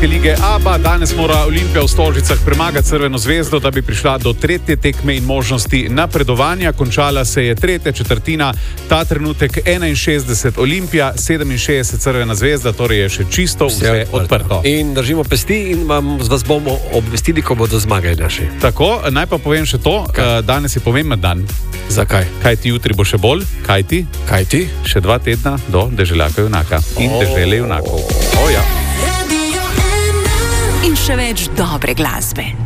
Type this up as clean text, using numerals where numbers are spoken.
slovenske lige ABA. Danes mora Olimpija v Stožicah premagati Crveno zvezdo, da bi prišla do tretje tekme in možnosti napredovanja. Končala se je tretja četrtina, ta trenutek 61 Olimpija, 67 Crvena zvezda, torej je še čisto vse odprto. In držimo pesti in vas bomo obvestili, ko bodo zmagali naši. Tako, naj pa povem še to, danes je pomemben dan. Zakaj? Kaj ti jutri bo še bolj? Kaj ti? Še 2 tedna do deželjaka junaka in dežele junakov. Ja. In še več dobre glasbe.